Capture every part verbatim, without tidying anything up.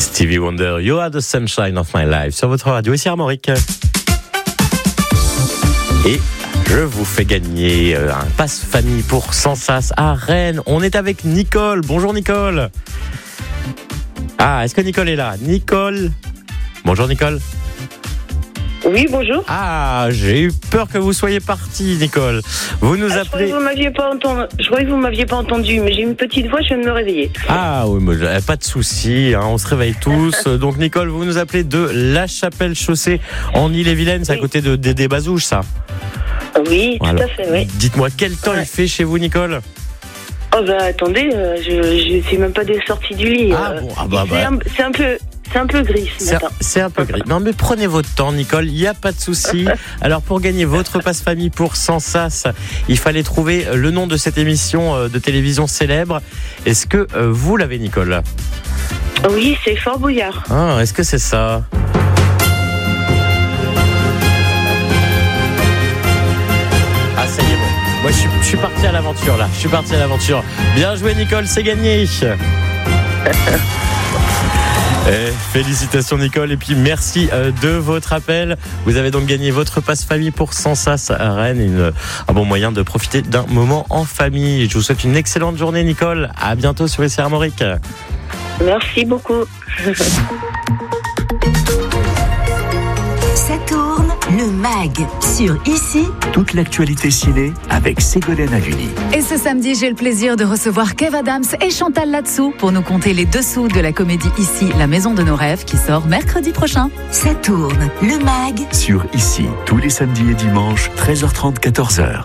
Stevie Wonder, You Are the Sunshine of My Life sur votre radio. Ici Armorique. Et je vous fais gagner un pass famille pour Sansas à Rennes. On est avec Nicole. Bonjour Nicole. Ah, est-ce que Nicole est là? Nicole. Bonjour Nicole. Oui, bonjour. Ah, j'ai eu peur que vous soyez partie, Nicole. Vous nous ah, appelez. Je croyais que vous m'aviez pas entendu. Je croyais que vous m'aviez pas entendu, mais j'ai une petite voix, je viens de me réveiller. Ah oui, mais pas de souci, hein, on se réveille tous. Donc Nicole, vous nous appelez de La Chapelle-Chaussée en Île-et-Vilaine, c'est oui. À côté de Dédé Bazouge, ça. Oui, tout Alors, à fait, oui. Dites-moi, quel temps ouais. il fait chez vous, Nicole? Oh bah attendez, euh, je je suis même pas sortie du lit. Ah euh, bon, ah bah, c'est, bah. un, c'est un peu. C'est un peu gris ce c'est matin. Un, c'est un peu gris. Non mais prenez votre temps, Nicole, il n'y a pas de souci. Alors pour gagner votre passe-famille pour Sansas, il fallait trouver le nom de cette émission de télévision célèbre. Est-ce que euh, vous l'avez, Nicole? Oui, c'est Fort Boyard. Ah, est-ce que c'est ça? Ah, ça y est, bon. Moi, je suis, je suis parti à l'aventure, là. Je suis parti à l'aventure. Bien joué, Nicole, c'est gagné. Eh, félicitations Nicole et puis merci euh, de votre appel. Vous avez donc gagné votre passe famille pour Sansas à Rennes, une, un bon moyen de profiter d'un moment en famille. Je vous souhaite une excellente journée Nicole. À bientôt sur Ici Armorique. Merci beaucoup. Ça tourne le mag sur Ici. Toute l'actualité ciné avec Ségolène Haluni. Et ce samedi, j'ai le plaisir de recevoir Kev Adams et Chantal Latsou pour nous conter les dessous de la comédie Ici, la maison de nos rêves, qui sort mercredi prochain. Ça tourne le mag sur Ici, tous les samedis et dimanches, treize heures trente, quatorze heures.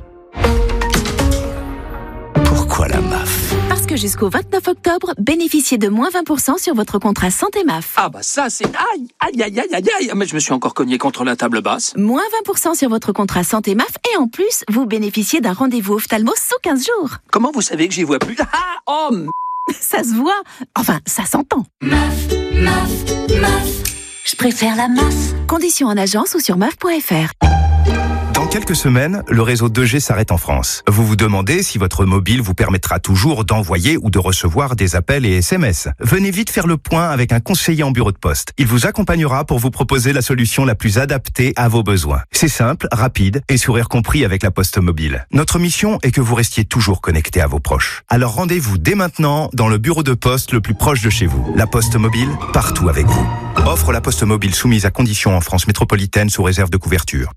Pourquoi la M A F? Parce que jusqu'au vingt-neuf octobre, bénéficiez de moins vingt pour cent sur votre contrat santé M A F. Ah bah ça c'est... Aïe, aïe, aïe, aïe, aïe, aïe. Mais je me suis encore cogné contre la table basse. Moins vingt pour cent sur votre contrat santé M A F et en plus, vous bénéficiez d'un rendez-vous ophtalmo sous quinze jours. Comment vous savez que j'y vois plus? Ah, oh m... Ça se voit. Enfin, ça s'entend. M A F, M A F, M A F. Je préfère la M A F. Conditions en agence ou sur M A F point F R. Dans quelques semaines, le réseau deux G s'arrête en France. Vous vous demandez si votre mobile vous permettra toujours d'envoyer ou de recevoir des appels et S M S. Venez vite faire le point avec un conseiller en bureau de poste. Il vous accompagnera pour vous proposer la solution la plus adaptée à vos besoins. C'est simple, rapide et sourire compris avec la Poste Mobile. Notre mission est que vous restiez toujours connecté à vos proches. Alors rendez-vous dès maintenant dans le bureau de poste le plus proche de chez vous. La Poste Mobile, partout avec vous. Offre la Poste Mobile soumise à conditions en France métropolitaine sous réserve de couverture.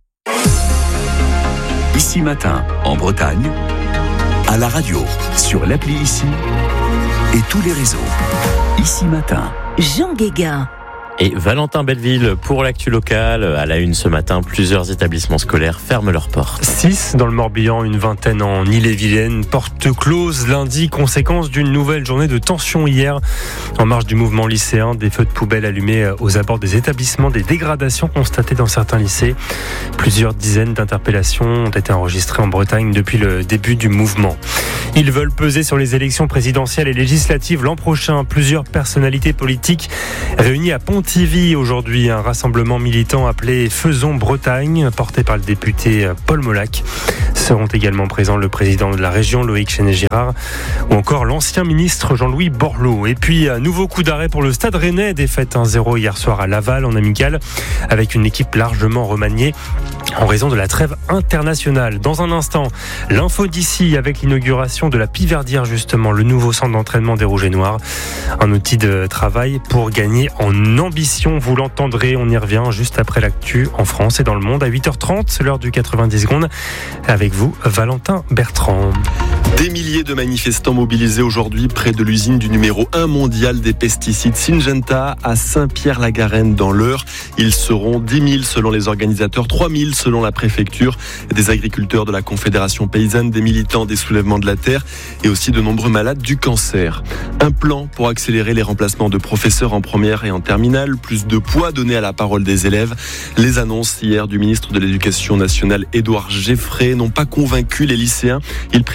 Ici matin, en Bretagne, à la radio, sur l'appli Ici et tous les réseaux. Ici matin. Jean Guéguin. Et Valentin Belleville pour l'actu locale. À la une ce matin, plusieurs établissements scolaires ferment leurs portes. six dans le Morbihan, une vingtaine en Île-et-Vilaine. Porte close lundi, conséquence d'une nouvelle journée de tension hier. En marge du mouvement lycéen, des feux de poubelle allumés aux abords des établissements, des dégradations constatées dans certains lycées. Plusieurs dizaines d'interpellations ont été enregistrées en Bretagne depuis le début du mouvement. Ils veulent peser sur les élections présidentielles et législatives l'an prochain. Plusieurs personnalités politiques réunies à Pontivy aujourd'hui, un rassemblement militant appelé Faisons Bretagne, porté par le député Paul Molac. Seront également présents le président de la région, Loïc Chenet-Girard, ou encore l'ancien ministre Jean-Louis Borloo. Et puis, un nouveau coup d'arrêt pour le Stade Rennais, défaite un zéro hier soir à Laval en amical, avec une équipe largement remaniée en raison de la trêve internationale. Dans un instant, l'info d'ici avec l'inauguration de la Piverdière, justement, le nouveau centre d'entraînement des Rouges et Noirs. Un outil de travail pour gagner en ambition. Vous l'entendrez, on y revient juste après l'actu en France et dans le monde à huit heures trente, l'heure du quatre-vingt-dix secondes. Avec vous, Valentin Bertrand. Des milliers de manifestants mobilisés aujourd'hui près de l'usine du numéro un mondial des pesticides Syngenta à Saint-Pierre-la-Garenne dans l'Eure. Ils seront dix mille selon les organisateurs, trois mille selon la préfecture, des agriculteurs de la Confédération paysanne, des militants des soulèvements de la terre et aussi de nombreux malades du cancer. Un plan pour accélérer les remplacements de professeurs en première et en terminale, plus de poids donné à la parole des élèves. Les annonces hier du ministre de l'Éducation nationale Édouard Geffray n'ont pas convaincu les lycéens. Il prévoit de manifester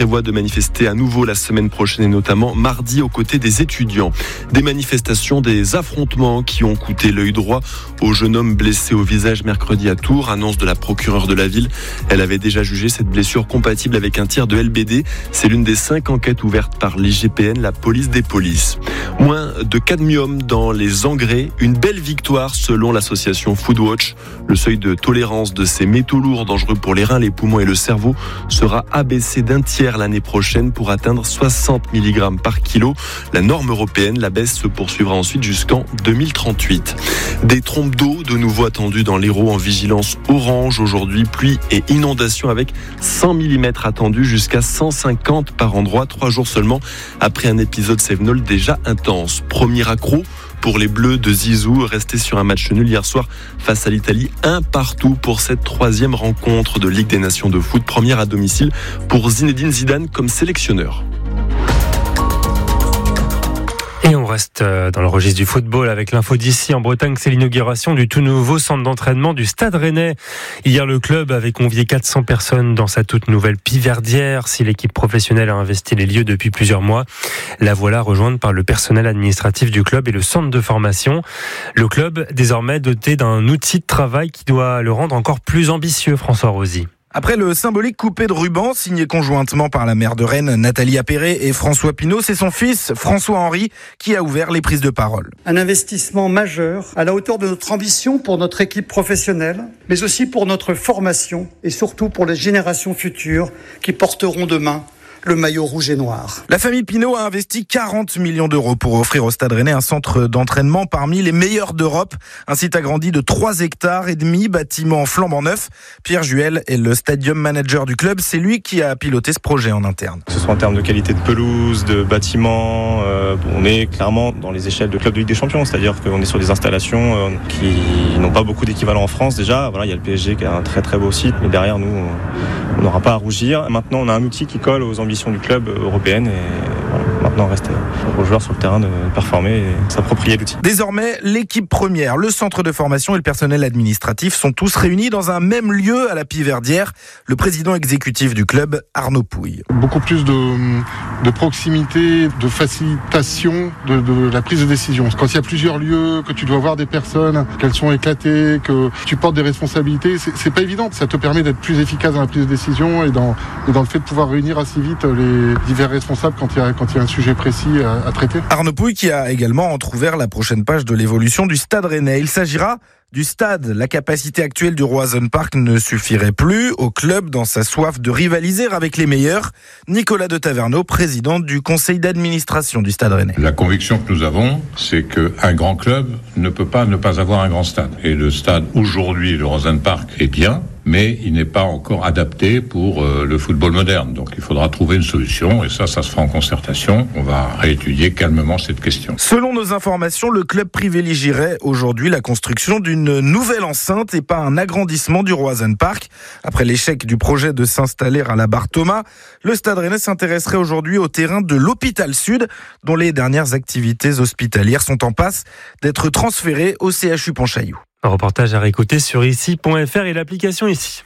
manifester à nouveau la semaine prochaine et notamment mardi aux côtés des étudiants. Des manifestations, des affrontements qui ont coûté l'œil droit au jeune homme blessé au visage mercredi à Tours, annonce de la procureure de la ville. Elle avait déjà jugé cette blessure compatible avec un tir de L B D. C'est l'une des cinq enquêtes ouvertes par l'I G P N, la police des polices. Moins de cadmium dans les engrais, une belle victoire selon l'association Foodwatch. Le seuil de tolérance de ces métaux lourds dangereux pour les reins, les poumons et le cerveau sera abaissé d'un tiers l'année prochaine pour atteindre soixante milligrammes par kilo. La norme européenne, la baisse se poursuivra ensuite jusqu'en deux mille trente-huit. Des trompes d'eau de nouveau attendues dans l'Hérault en vigilance orange aujourd'hui, pluie et inondations avec cent millimètres attendus jusqu'à cent cinquante par endroit, trois jours seulement après un épisode Cévenol déjà intense. Premier accro pour les Bleus de Zizou, restés sur un match nul hier soir face à l'Italie, un partout pour cette troisième rencontre de Ligue des Nations de foot, première à domicile pour Zinedine Zidane comme sélectionneur. Et on reste dans le registre du football avec l'info d'ici en Bretagne. C'est l'inauguration du tout nouveau centre d'entraînement du Stade Rennais. Hier, le club avait convié quatre cents personnes dans sa toute nouvelle Piverdière. Si l'équipe professionnelle a investi les lieux depuis plusieurs mois, la voilà rejointe par le personnel administratif du club et le centre de formation. Le club, désormais doté d'un outil de travail qui doit le rendre encore plus ambitieux, François Rosy. Après le symbolique coupé de ruban, signé conjointement par la maire de Rennes, Nathalie Appéré, et François Pinault, c'est son fils, François-Henri, qui a ouvert les prises de parole. Un investissement majeur à la hauteur de notre ambition pour notre équipe professionnelle, mais aussi pour notre formation et surtout pour les générations futures qui porteront demain le maillot rouge et noir. La famille Pinault a investi quarante millions d'euros pour offrir au Stade Rennais un centre d'entraînement parmi les meilleurs d'Europe. Un site agrandi de trois hectares et demi, bâtiment flambant neuf. Pierre Juel est le stadium manager du club. C'est lui qui a piloté ce projet en interne. Que ce soit en termes de qualité de pelouse, de bâtiment, euh, on est clairement dans les échelles de club de Ligue des Champions. C'est-à-dire qu'on est sur des installations euh, qui n'ont pas beaucoup d'équivalent en France déjà. Voilà, il y a le P S G qui a un très très beau site, mais derrière nous, on n'aura pas à rougir. Maintenant, on a un outil qui colle aux ambitions du club européenne et voilà, maintenant reste aux joueurs sur le terrain de performer et s'approprier l'outil. Désormais, l'équipe première, le centre de formation et le personnel administratif sont tous réunis dans un même lieu à la Piverdière. Le président exécutif du club, Arnaud Pouille. Beaucoup plus de, de proximité, de facilitation de, de la prise de décision. Quand il y a plusieurs lieux, que tu dois voir des personnes, qu'elles sont éclatées, que tu portes des responsabilités, c'est, c'est pas évident. Ça te permet d'être plus efficace dans la prise de décision et dans, et dans le fait de pouvoir réunir assez vite les divers responsables quand il y a, quand il y a un sujet précis à, à traiter. Arnaud Pouille qui a également entrouvert la prochaine page de l'évolution du Stade Rennais. Il s'agira du stade. La capacité actuelle du Roazhon Park ne suffirait plus au club dans sa soif de rivaliser avec les meilleurs. Nicolas de Taverneau, président du conseil d'administration du Stade Rennais. La conviction que nous avons, c'est qu'un grand club ne peut pas ne pas avoir un grand stade. Et le stade aujourd'hui, le Roazhon Park, est bien, mais il n'est pas encore adapté pour euh, le football moderne. Donc il faudra trouver une solution, et ça, ça se fera en concertation. On va réétudier calmement cette question. Selon nos informations, le club privilégierait aujourd'hui la construction d'une nouvelle enceinte et pas un agrandissement du Roazhon Park. Après l'échec du projet de s'installer à la Barre Thomas, le Stade Rennais s'intéresserait aujourd'hui au terrain de l'Hôpital Sud, dont les dernières activités hospitalières sont en passe d'être transférées au C H U Pontchaillou. Un reportage à réécouter sur ici point f r et l'application ici.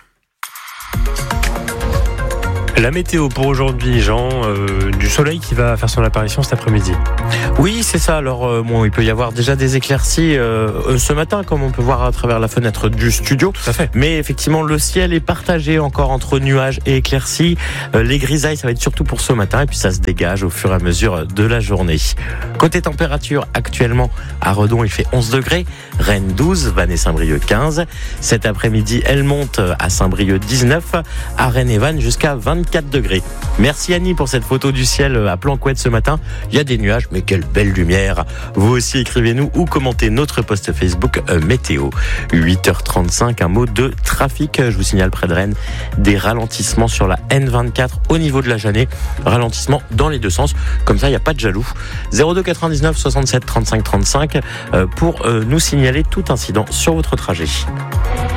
La météo pour aujourd'hui, Jean, euh, du soleil qui va faire son apparition cet après-midi. Oui, c'est ça. Alors, euh, bon, il peut y avoir déjà des éclaircies euh, ce matin, comme on peut voir à travers la fenêtre du studio. Tout à fait. Mais effectivement, le ciel est partagé encore entre nuages et éclaircies. Euh, les grisailles, ça va être surtout pour ce matin, et puis ça se dégage au fur et à mesure de la journée. Côté température, actuellement, à Redon, il fait onze degrés. Rennes douze, Vannes et Saint-Brieuc quinze. Cet après-midi, elle monte à Saint-Brieuc dix-neuf, à Rennes et Vannes jusqu'à vingt-quatre degrés. Merci Annie pour cette photo du ciel à Planquette ce matin. Il y a des nuages, mais quelle belle lumière. Vous aussi, écrivez-nous ou commentez notre post Facebook euh, météo. huit heures trente-cinq, un mot de trafic. Je vous signale près de Rennes des ralentissements sur la N vingt-quatre au niveau de la Jeannet. Ralentissement dans les deux sens. Comme ça, il n'y a pas de jaloux. zéro deux quatre-vingt-dix-neuf soixante-sept trente-cinq trente-cinq euh, pour euh, nous signaler tout incident sur votre trajet.